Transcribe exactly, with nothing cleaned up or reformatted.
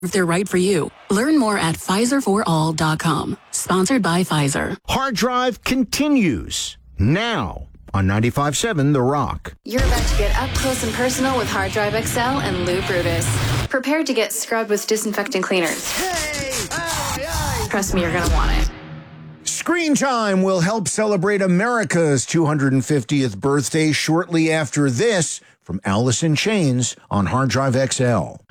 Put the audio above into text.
if they're right for you. Learn more at Pfizer for all dot com. Sponsored by Pfizer. Hard Drive continues now on ninety-five point seven The Rock. You're about to get up close and personal with Hard Drive X L and Lou Brutus. Prepare to get scrubbed with disinfectant cleaners. Hey! Aye, aye. Trust me, you're going to want it. Screen Time will help celebrate America's two hundred fiftieth birthday shortly after this from Alice in Chains on Hard Drive X L.